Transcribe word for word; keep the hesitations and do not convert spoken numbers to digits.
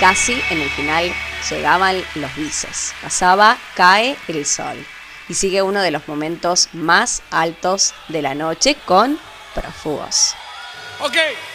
casi en el final llegaban los bises. Pasaba Cae el sol. Y sigue uno de los momentos más altos de la noche con Prófugos. Ok.